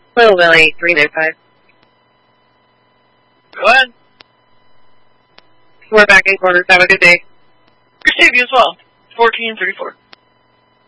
Little Valley 395. Go ahead. We're back in quarters. Have a good day. Appreciate you as well. 1434.